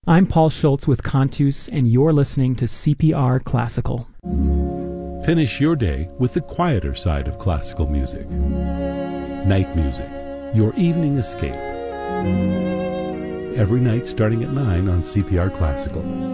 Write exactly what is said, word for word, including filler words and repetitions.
I'm Paul Schultz with Cantus, and you're listening to C P R Classical. Finish your day with the quieter side of classical music. Night music, your evening escape. Every night starting at nine on C P R Classical.